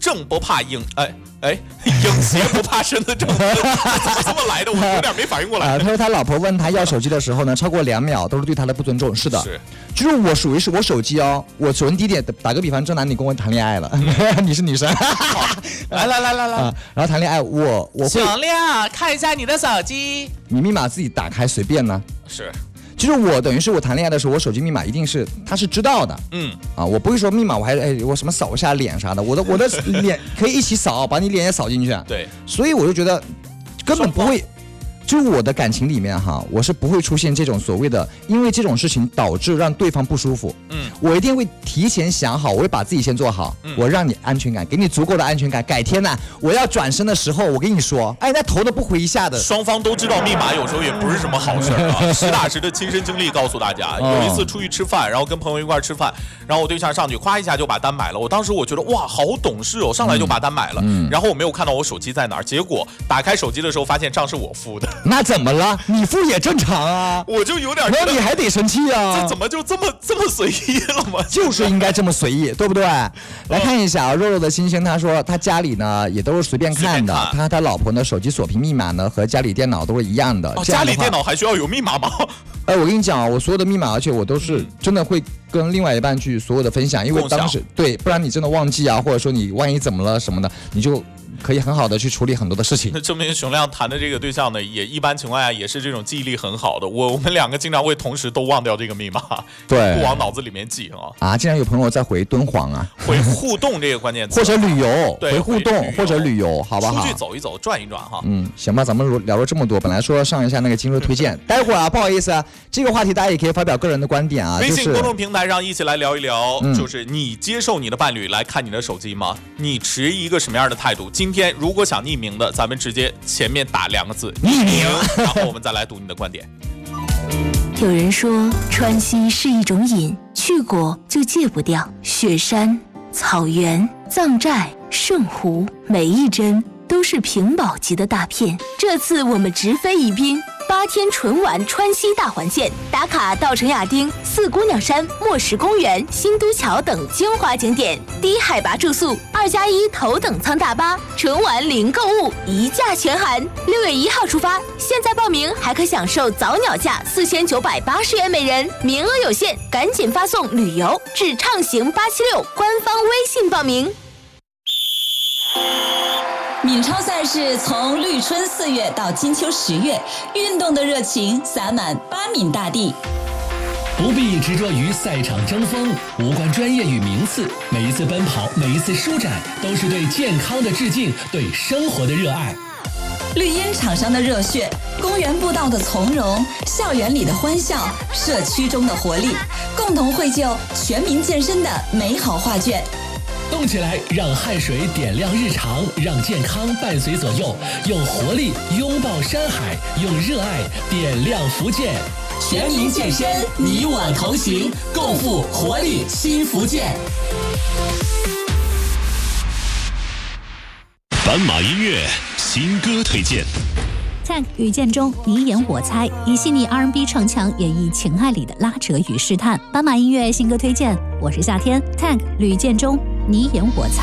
正不怕影邪不怕生的政策，怎么这么来的？我有点没反应过来。 他说他老婆问他要手机的时候呢，超过2秒都是对他的不尊重。是的，就是我属于是我手机哦，我首先第一点打个比方，正男你跟我谈恋爱了，你是女生， 来， 然后谈恋爱，我会小亮看一下你的手机， 你密码自己打开随便呢。 是。 就是我等于是我谈恋爱的时候，我手机密码一定是他是知道的，我不会说密码我还我什么扫一下脸啥的，我的脸可以一起扫，把你脸也扫进去。 对， 所以我就觉得根本不会。就是我的感情里面哈，我是不会出现这种所谓的，因为这种事情导致让对方不舒服。我一定会提前想好，我会把自己先做好，我让你安全感，给你足够的安全感。改天呢，我要转身的时候，我跟你说，那头都不回一下的。 双方都知道密码有时候也不是什么好事啊。实打实的亲身经历告诉大家，有一次出去吃饭，然后跟朋友一块吃饭，然后我对象上去咵一下就把单买了。我当时我觉得哇，好懂事哦，上来就把单买了。然后我没有看到我手机在哪儿，结果打开手机的时候发现账是我付的。 那怎么了？你付也正常啊。 我就有点， 那你还得生气啊。 这怎么就这么随意了吗？ 就是应该这么随意，对不对？来看一下肉肉的心声，他说他家里呢也都是随便看的，他老婆呢手机锁屏密码呢和家里电脑都是一样的。 家里电脑还需要有密码吗？ 我跟你讲，我所有的密码，而且我都是真的会跟另外一半去所有的分享，因为当时对，不然你真的忘记啊，或者说你万一怎么了什么的，你就可以很好的去处理很多的事情。 那证明熊亮谈的这个对象呢，也一般情况下也是这种记忆力很好的。我们两个经常会同时都忘掉这个密码， 对， 不往脑子里面记啊。 竟然有朋友在回敦煌啊， 回互动这个关键词， 或者旅游， 对， 回互动或者旅游，好不好？ 出去走一走，转一转哈。 行吧，咱们聊了这么多，本来说上一下那个今日推荐，待会儿不好意思这个话题大家也可以发表个人的观点啊。 微信公众平台上一起来聊一聊，就是你接受你的伴侣来看你的手机吗？你持一个什么样的态度？今天如果想匿名的，咱们直接前面打2个字匿名， 然后我们再来读你的观点。 有人说川西是一种瘾，去过就戒不掉。雪山、草原、藏寨、圣湖，每一帧都是屏保级的大片。这次我们直飞宜宾，8天纯玩川西大环线，打卡稻城亚丁、四姑娘山、墨石公园、新都桥等精华景点，低海拔住宿，2+1头等舱大巴，纯玩零购物，一价全含。6月1号出发，现在报名还可享受早鸟价4980元每人，名额有限，赶紧发送旅游至畅行876官方微信报名。 闽超赛事从绿春4月到金秋10月，运动的热情洒满巴闽大地。 不必执着于赛场争锋，无关专业与名次，每一次奔跑，每一次舒展，都是对健康的致敬，对生活的热爱。 绿茵场上的热血，公园步道的从容，校园里的欢笑，社区中的活力，共同绘就全民健身的美好画卷。 动起来，让汗水点亮日常，让健康伴随左右，用活力拥抱山海，用热爱点亮福建。全民健身，你我同行，共赴活力新福建。 斑马音乐新歌推荐。 Tank 吕建中，你演我猜，以细腻 R&B 唱腔演绎情爱里的拉扯与试探。斑马音乐新歌推荐，我是夏天 ，Tank 吕建中，你演我猜。